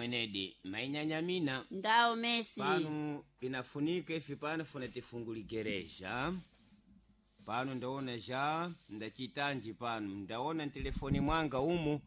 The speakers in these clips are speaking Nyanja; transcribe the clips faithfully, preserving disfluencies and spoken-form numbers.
Mwenedi mainyanyamina Ndao Messi. Pano inafunika ifi pano funa tifunguli gereja. Pano ndaona ja ndachitanji pano. Ndaona telefoni mwanga umu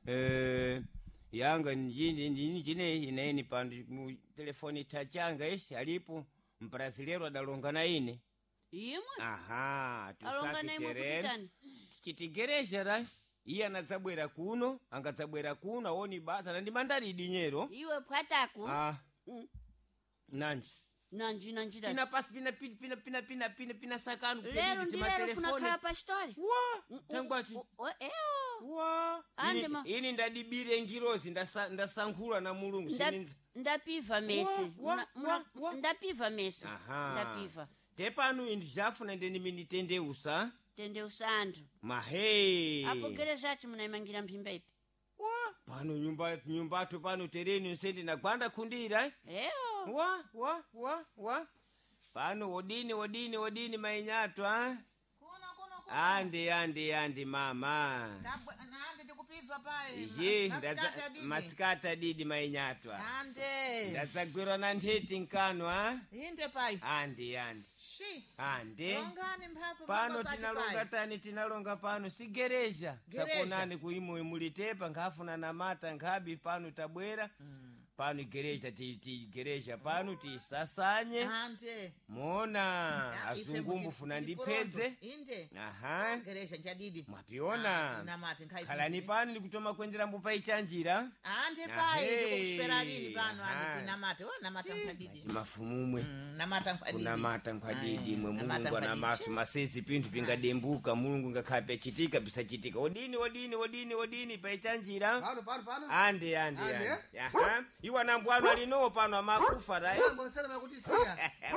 eh, yanga njini njini jine inaeni pano telefoni tachanga isi alipo Mbrazilero adalonga na ine. Yemwe? Aha, Alonga na tusaki imwe tereni. kupitani. Chitigereja rai. Iya anadzabwera kuno, angadzabwera kuno aoni basa na ndimandari dinyero. Iwe pwataku. Ah. Mm. Nanji. Nanji nanji Pina pas pina pina pina pina pina pina pina sakanu lero ndilero funa khala pa story. Wa, tangwachi. Eo. Wa. Ande Ini, ma. ini ndadibire ngirozi ndasa ndasankhula na mulungu sininza. Ndapiva Messi. Wa, wa, wa. Ndapiva Messi. Aha. Ndapiva. Tepanu indijafuna ndeni minitende usa. Tende usandu. Mahe. Apo gereja chi munaimangira mpimba ipi. Wa, pano nyumba nyumba tu pano tereni usendi na kwanda kundira. Eo. Wa, wa, wa, wa. Pano odini odini odini mainyato ah. Kuna kuna kuna. Andi andi andi mama. Tabwe ande ndikupiva pale. Ye Masikati didi. masikata didi mainyatwa. Ande. Ndadzagwirwa na ndeti nkano ah. Inde pai. Andi andi. Shi. Andi. Longani mphapo Pano tinalonga tani tinalonga pano si gereja. Gereja. Sakonani kuimwe mulitepa ngafuna na mata ngabi pano tabwera. Mm. Pano gereja ti, ti gereja pano ti sasanye. Ande. Mona Ya, azungumbu funa ndipedze. Inde. Aha. Gereja njadidi. Mwapiona. Na mati nkai. Kalani pano ndikutoma kwendera mbupa ichanjira. Ande pai Ahe. ndikukuspera lini pano Aha. ande tinamate. Wa namata mpadidi. Mafumumwe. Mm, namata mpadidi. Kuna mata nkwadidi mwe Namata mulungu ana mpadidi. masu masezi pintu pingadembuka mulungu ngakhape chitika bisa chitika odini odini odini odini pa ichanjira. Pano pano pano. Ande ande Ande, ande. Aha. Iwa na mbwano alino pano amakufa rai. Mambo sana makutisia.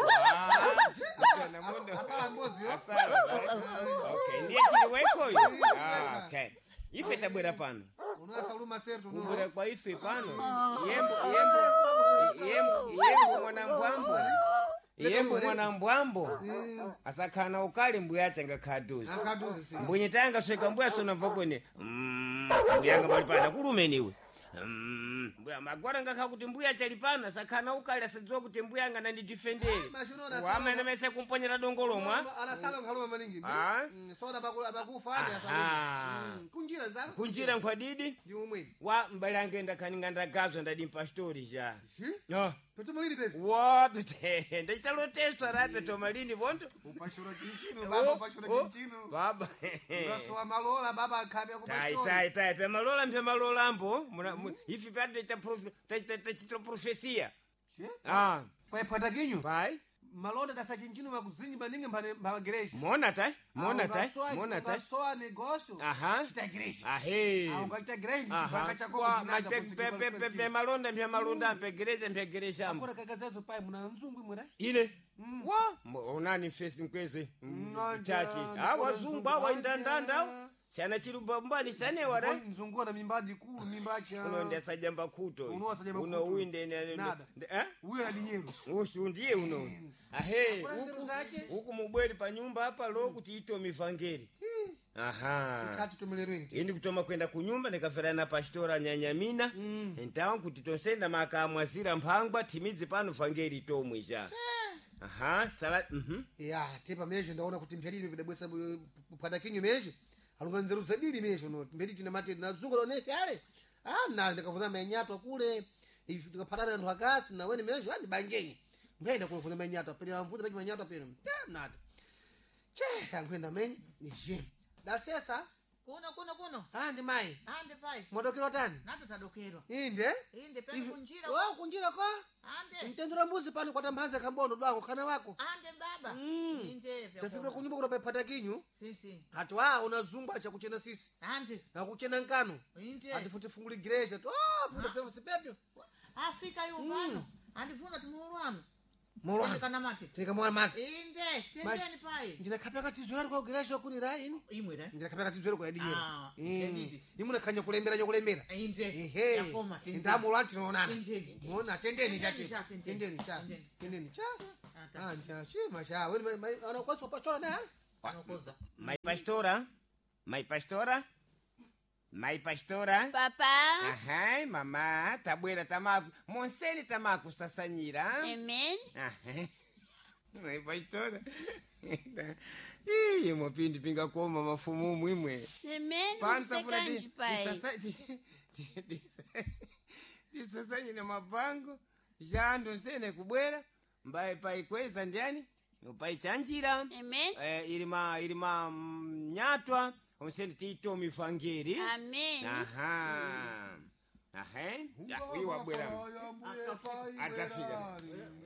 Asala ngozi yo. Okay, ndiye chili weko yo. Ah, okay. Ife tabwera pano. Unasa uluma setu no. Kubura kwa ife pano. Yembo yembo yembo yembo mwana mbwambo. Yembo mwana mbwambo. Asakana ukali mbuyacha ngakhaduzi. Akaduzi si. Mbunye tanga sweka mbuya sona mvokone. Mm, mbuyanga bali pana kulumeniwe. Mm, mbuya magwara ngakha kuti mbuya chalipana sakana ukali asadziwa kuti mbuyanga nandidifendere. Wama nemese kumponyera dongolomwa. Anasala ngaloma maningi. Ah. Soda bakula bakufa ande Aha. asala. Kunjira za. Kunjira nkwadidi. Ndi umwe. Wa mbalange ndakhaninga ndagazwa ndadi pastori ja. Si? No. Petu malini pepe. Wa pete ndachitaloteso ra peto malini vondo. Upashura chinchino baba upashura chinchino. Baba. Unaswa malola baba akhabe Tai kupastori. tai tai pe malola mpe malola mbo. Ifi pade ta prof ta ta ta profesia. Si? Ah. Pai patakinyo. Pai. Malonda dasa chinchino makuzinyi maningi mbane mbagereshi. Mona tai? Mona tai? Mona tai? Unaswa negócio. Aha. Kita gereshi. Ahe. Ah, ungachita gereshi Aha. chipanga chako Kwa kuzinada pe pe pe pe pe malonda mpe malonda mpe gereza mpe gereza. akora kakazazo pai muna nzungu mwera. Ile. Wa. Unani face mkweze. Chachi. Ah wazungu wa indandanda. Chana chiruba mbali sane wara. Nzungu na mimbadi kulu mimbacha. Uno ndesa jamba kuto. Uno sajamba Uno kuto. uinde ne. Nada. Eh? Uwe na dinyeru. Usu ndiye uno. Ahe, Kuna nzeru huku zache? huku mubweri pa nyumba hapa lo kuti ito mivangeri. Aha. Kati tumelerenti. Indi kutoma kwenda kunyumba nikafera na pastora nyanyamina. Mm. Entawa kuti tosenda makamwazira mphangwa timidzi pano vangeri tomwe ja. Aha, sala mhm. Ya, tepa mejo ndaona kuti mpyalini vidabwesa pada kinyo mejo. Alunga nzeru zadili mejo no. Mbedi tina mate na zungu lo nefe ale. Ah, na ndikavuza menyato kule. Ifi tukapatana ndo hakasi na weni mejo ani banjenyi. Mkaenda kule kufuza menyato pele mvuza peji menyato pele. Damn nada. Che, ankwenda menyi ni jim. Dalsesa? Kuno kuno kuno. Ah, ndi mai. Ande pai. Modokero tani? Nato tadokerwa. Inde? Inde pele kunjira. Wao kunjira kwa? Ande. Mtendura mbuzi pano kwa tambanza kambono dwangu kana wako. Ande baba. Inde vya. Tafika kunyumba kuna pata kinyu. Sisi. Hatu wao unazumba cha kuchena sisi. Ande. Na kuchena nkano. Inde. Hadi futi funguli gereja tu. Ah, puta tuwa sipepyo. Afrika yubano. Ande funa tumuruano. Moro. Ande kana mati. Tika mwana mati. Inde. Tendeni pai. Njina kapeka tizura kwa gereja kuni ra inu. Imwira. Njina kapeka tizura kwa yadinyero. Ah, yadidi. Imuna kanya kulembera nyo kulembera. Inde. Ehe. Yakoma tendeni. Ndamu lwanti nonana. Tendeni. Mona tendeni chati. Tendeni, Tendeni cha. tendeni. Tendeni cha. Ata. Ah, cha chi masha. Wewe ana kwa so pastora na. Anokoza. My pastora. My pastora. mai pastora Papa. ahai mama tabwera tamaku monseni tamaku sasanyira Amen. ahai mai pastora Ih, mapindi pinga koma mafumu mwimwe Amen. pano tafuna Msekanji pai. tisasanye na mapango jando nsene kubwera mbaye paikweza ndiani pai chanjira Amen. eh, ilima ilima mnyatwa onsene tito mifangeri Amen. aha aha ya iwa bwera atafika